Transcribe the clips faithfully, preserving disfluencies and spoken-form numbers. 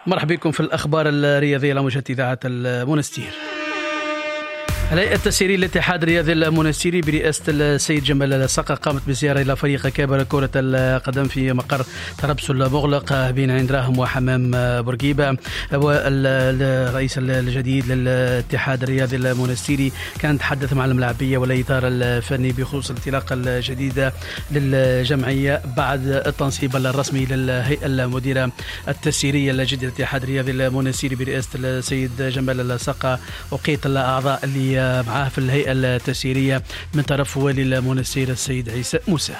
مرحبا بكم في الأخبار الرياضية لموجة إذاعة المونستير. الهيئة التسييرية للاتحاد الرياضي المونستيري برئاسة السيد جمال السقا قامت بزيارة إلى فريق كابر كرة القدم في مقر طرابلس المغلق بين عين دراهم وحمام بورقيبة. والرئيس الجديد للاتحاد الرياضي المونستيري كان تحدث مع الملاعبية والإطار الفني بخصوص الانطلاقة الجديدة للجمعية بعد التنصيب الرسمي للهيئة المديرة التسييرية الجديدة للاتحاد الرياضي المونستيري برئاسة السيد جمال السقا. وقيت الأعضاء اللي معاه في الهيئة التسييرية من طرف والي المونستير السيد عيسى موسى.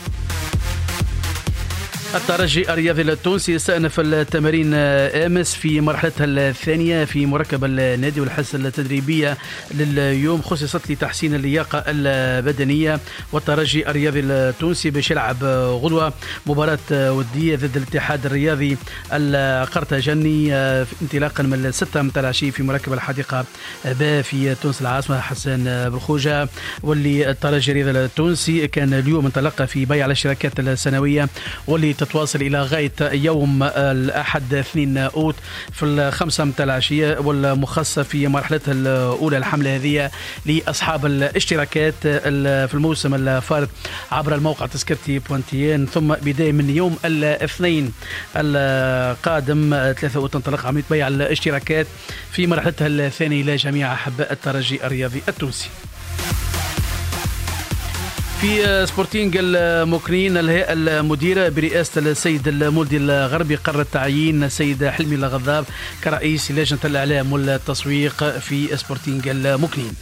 الترجي الرياضي التونسي استأنف التمارين أمس في مرحلتها الثانية في مركب النادي، والحصة التدريبية لليوم خصصت لتحسين اللياقة البدنية. والترجي الرياضي التونسي باش يلعب غدوة مباراة ودية ضد الاتحاد الرياضي القرطاجني انطلاقا من الستة متاع العشية في مركب الحديقة با في تونس العاصمة حسن بالخوجة. واللي الترجي الرياضي التونسي كان اليوم انطلق في بيع الاشتراكات السنوية واللي تتواصل إلى غاية يوم الأحد اثنين أوت في الخمسة متاع العشية، والمخصصة في مرحلتها الأولى الحملة هذه لأصحاب الاشتراكات في الموسم الفارط عبر الموقع تذكرتي بوانتيين. ثم بداية من يوم الاثنين القادم ثلاثة أوت تنطلق عملية بيع الاشتراكات في مرحلتها الثانية إلى جميع أحباء الترجي الرياضي التونسي. في سبورتينغ المكنين الهيئة المديرة برئاسة السيد المولدي الغربي قررت تعيين السيد حلمي الغضاب كرئيس لجنة الإعلام والتسويق في سبورتينغ المكنين.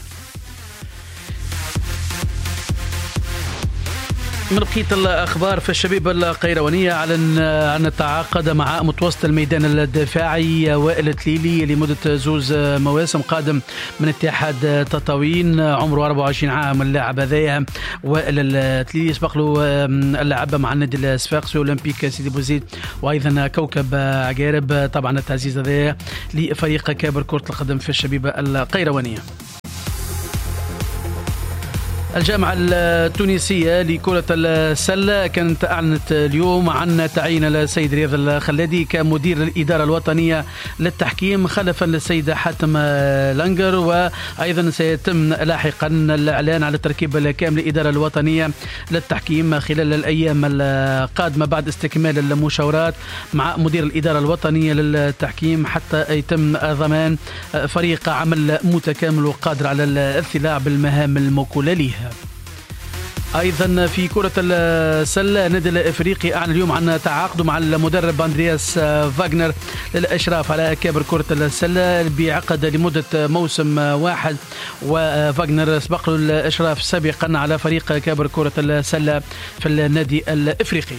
من بقية الأخبار، في الشبيب القيروانية أعلن عن التعاقد مع متوسط الميدان الدفاعي وائل تليلي لمدة زوز مواسم قادم من اتحاد تطاوين، عمره أربعة وعشرين عام. اللاعب هذايا وائل تليلي سبق له اللعب مع النادي الصفاقسي أولمبيك سيدي بوزيد وأيضا كوكب عقارب. طبعا التعزيز هذايا لفريق كابر كرة القدم في الشبيب القيروانية. الجامعة التونسية لكرة السلة كانت أعلنت اليوم عن تعيين السيد رياض الخلادي كمدير الإدارة الوطنية للتحكيم خلفا للسيد حاتم لانجر. وأيضا سيتم لاحقا الإعلان على التركيب الكامل للإدارة الوطنية للتحكيم خلال الأيام القادمة بعد استكمال المشاورات مع مدير الإدارة الوطنية للتحكيم حتى يتم ضمان فريق عمل متكامل وقادر على الاطلاع بالمهام الموكولة له. أيضا في كرة السلة النادي الإفريقي أعلن اليوم عن تعاقده مع المدرب أندرياس فاغنر للإشراف على كابر كرة السلة بعقد لمدة موسم واحد. وفاغنر سبق له الإشراف سابقا على فريق كابر كرة السلة في النادي الإفريقي.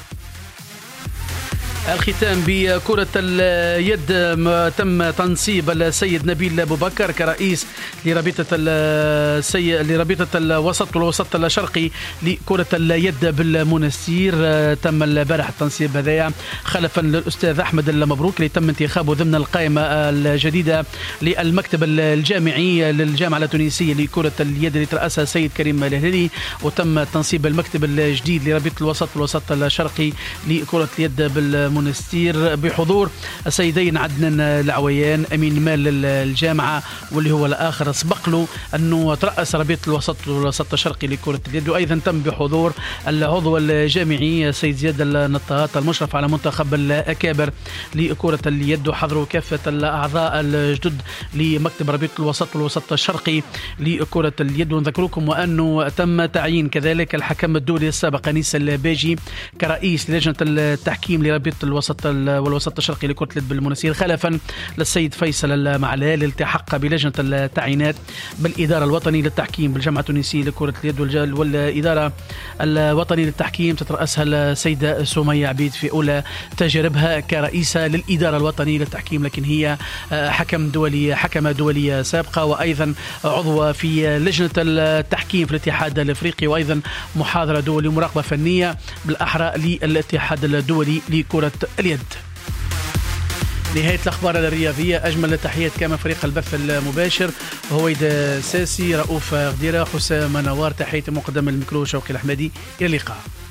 الختام بكرة اليد، تم تنصيب السيد نبيل أبو بكر كرئيس لرابطة السي... لرابطة الوسط والوسط الشرقي لكرة اليد بالمونستير. تم البارح التنصيب هذايا خلفا للأستاذ أحمد المبروك اللي تم انتخابه ضمن القائمة الجديدة للمكتب الجامعي للجامعة التونسية لكرة اليد اللي ترأسها السيد كريم الهلالي. وتم تنصيب المكتب الجديد لرابطة الوسط والوسط الشرقي لكرة اليد بالمونستير منستير بحضور السيدين عدنان العويان أمين مال الجامعة واللي هو الآخر سبق له أنه ترأس رابطة الوسط والوسط الشرقي لكرة اليد. وأيضا تم بحضور العضو الجامعي السيد زياد النطاط المشرف على منتخب الأكابر لكرة اليد. وحضروا كافة الأعضاء الجدد لمكتب رابطة الوسط والوسط الشرقي لكرة اليد. ونذكركم وأنه تم تعيين كذلك الحكم الدولي السابق أنيس الباجي كرئيس لجنة التحكيم لرابطة الوسط والوسط الشرقي لكرة اليد بالمونستير خلفا للسيد فيصل المعلال التحق بلجنة التعيينات بالإدارة الوطنية للتحكيم بالجامعة التونسية لكرة اليد. والإدارة الوطنية للتحكيم تترأسها السيدة سمية عبيد في أولى تجاربها كرئيسة للإدارة الوطنية للتحكيم، لكن هي حكم دولي حكمة دولية سابقة وأيضا عضوة في لجنة التحكيم في الاتحاد الأفريقي وأيضا محاضرة دولي ومراقبة فنية بالأحرى للاتحاد الدولي لكرة اليد. نهاية الأخبار الرياضية، أجمل تحيات كما فريق البث المباشر هويد ساسي، رؤوف غديرة، حسام نوار، تحياتي مقدم الميكرو شوقي الأحمدي. إلى اللقاء.